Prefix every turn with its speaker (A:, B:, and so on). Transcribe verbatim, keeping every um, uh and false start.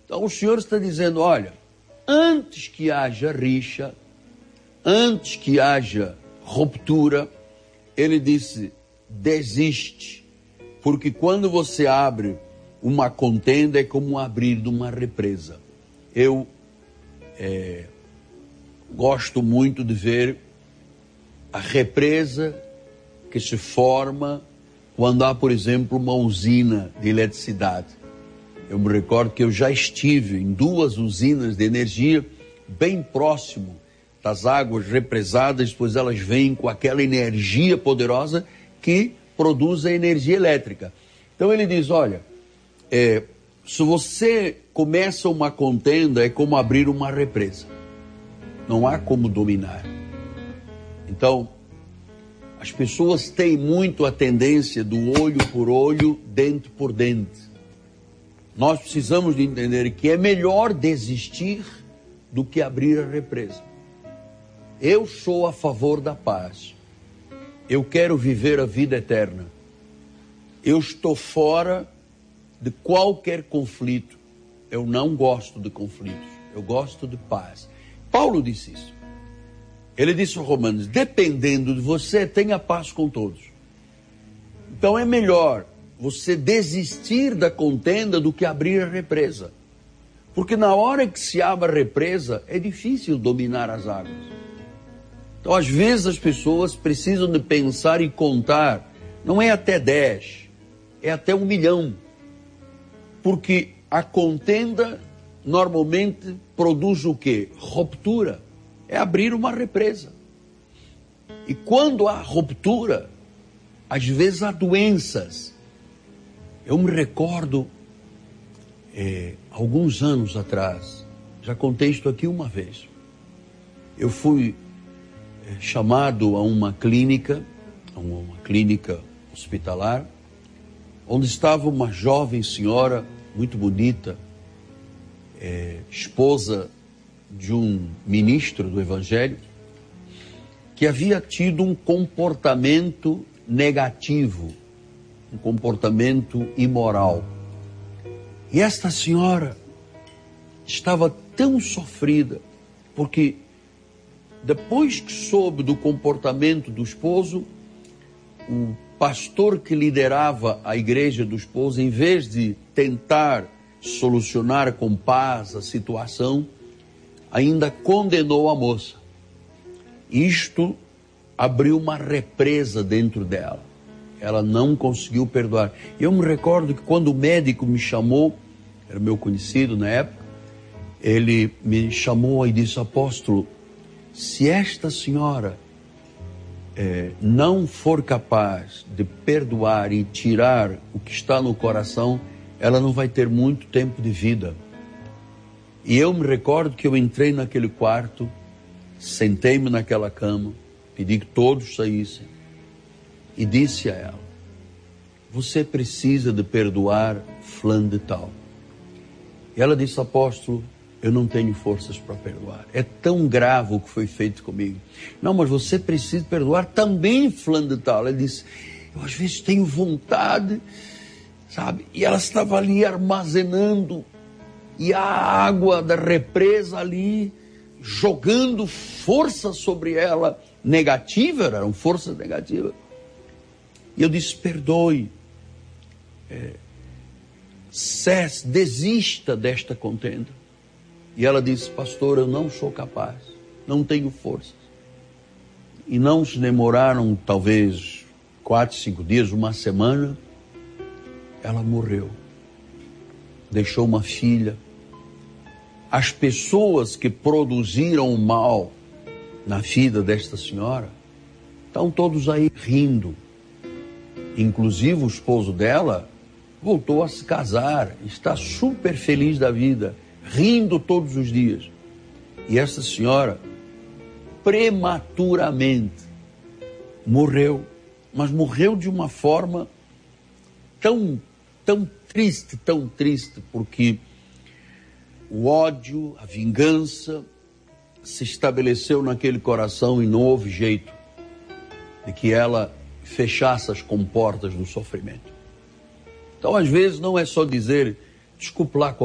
A: Então o Senhor está dizendo, olha, antes que haja rixa, antes que haja ruptura, ele disse, desiste, porque quando você abre uma contenda é como abrir de uma represa. Eu é, gosto muito de ver a represa que se forma quando há, por exemplo, uma usina de eletricidade. Eu me recordo que eu já estive em duas usinas de energia bem próximo das águas represadas, pois elas vêm com aquela energia poderosa que produz a energia elétrica. Então ele diz, olha, é, se você começa uma contenda é como abrir uma represa. Não há como dominar. Então, as pessoas têm muito a tendência do olho por olho, dente por dente. Nós precisamos de entender que é melhor desistir do que abrir a represa. Eu sou a favor da paz. Eu quero viver a vida eterna. Eu estou fora de qualquer conflito. Eu não gosto de conflitos. Eu gosto de paz. Paulo disse isso. Ele disse aos Romanos, dependendo de você, tenha paz com todos. Então é melhor você desistir da contenda do que abrir a represa. Porque na hora que se abre a represa, é difícil dominar as águas. Então, às vezes, as pessoas precisam de pensar e contar. Não é até dez, é até um milhão. Porque a contenda, normalmente, produz o quê? Ruptura. É abrir uma represa. E quando há ruptura, às vezes há doenças. Eu me recordo, é, alguns anos atrás, já contei isto aqui uma vez. Eu fui é, chamado a uma clínica, a uma, uma clínica hospitalar, onde estava uma jovem senhora, muito bonita, é, esposa de um ministro do Evangelho, que havia tido um comportamento negativo, um comportamento imoral. E esta senhora estava tão sofrida, porque depois que soube do comportamento do esposo, o pastor que liderava a igreja do esposo, em vez de tentar solucionar com paz a situação, ainda condenou a moça. Isto abriu uma represa dentro dela. Ela não conseguiu perdoar. Eu me recordo que quando o médico me chamou, era meu conhecido na época, ele me chamou e disse, apóstolo, se esta senhora é, não for capaz de perdoar e tirar o que está no coração, ela não vai ter muito tempo de vida. E eu me recordo que eu entrei naquele quarto, sentei-me naquela cama, pedi que todos saíssem e disse a ela, você precisa de perdoar fulano de tal. E ela disse, apóstolo, eu não tenho forças para perdoar. É tão grave o que foi feito comigo. Não, mas você precisa perdoar também fulano de tal. Ela disse, eu às vezes tenho vontade, sabe? E ela estava ali armazenando, e a água da represa ali, jogando força sobre ela, negativa, eram forças negativas. E eu disse, perdoe, é, cesse, desista desta contenda. E ela disse, pastor, eu não sou capaz, não tenho forças. E não se demoraram, talvez, quatro, cinco dias, uma semana, ela morreu. Deixou uma filha. As pessoas que produziram o mal na vida desta senhora, estão todos aí rindo. Inclusive o esposo dela voltou a se casar, está super feliz da vida, rindo todos os dias. E essa senhora, prematuramente, morreu, mas morreu de uma forma tão, tão triste, tão triste, porque o ódio, a vingança se estabeleceu naquele coração e não houve jeito de que ela fechasse as comportas do sofrimento. Então, às vezes, não é só dizer, desculpe lá,